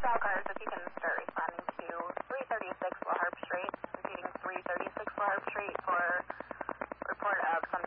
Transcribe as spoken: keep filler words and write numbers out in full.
South cars, if you can start responding to three thirty-six La Harpe Street, repeating three thirty-six La Harpe Street for report of some